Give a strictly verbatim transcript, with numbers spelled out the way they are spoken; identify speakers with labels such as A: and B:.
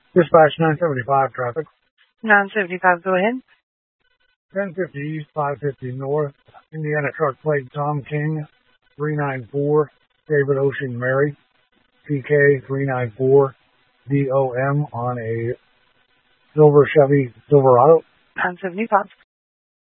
A: Dispatch nine seventy-five traffic.
B: nine seventy-five, go ahead.
A: ten fifty East, five fifty North, Indiana truck plate Tom King, three nine four, David Ocean Mary, P K three nine four D O M on a silver Chevy Silverado.
B: nine seventy-five.